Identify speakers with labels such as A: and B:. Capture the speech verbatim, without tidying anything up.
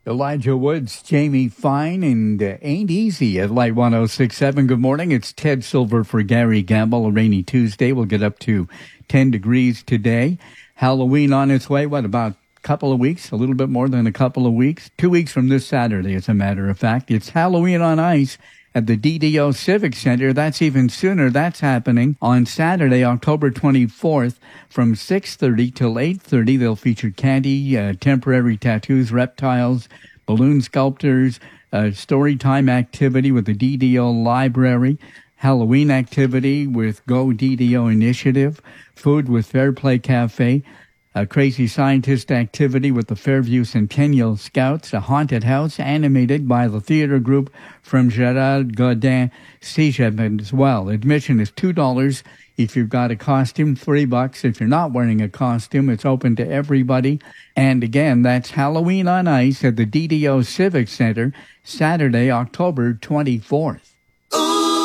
A: Elijah Woods, Jamie Fine, and uh, Ain't Easy at Light one oh six point seven. Good morning. It's Ted Silver for Gary Gamble. A rainy Tuesday. We'll get up to ten degrees today. Halloween on its way. What, about a couple of weeks? A little bit more than a couple of weeks? Two weeks from this Saturday, as a matter of fact. It's Halloween on Ice at the D D O Civic Center. That's even sooner. That's happening on Saturday, October twenty-fourth, from six thirty till eight thirty. They'll feature candy, uh, temporary tattoos, reptiles, balloon sculptors, uh, story time activity with the D D O Library, Halloween activity with Go D D O Initiative, food with Fair Play Cafe, a crazy scientist activity with the Fairview Centennial Scouts, a haunted house animated by the theater group from Gerard Godin Cégep as well. Admission is two dollars if you've got a costume, three bucks if you're not wearing a costume. It's open to everybody. And again, that's Halloween on Ice at the D D O Civic Center, Saturday, October twenty-fourth.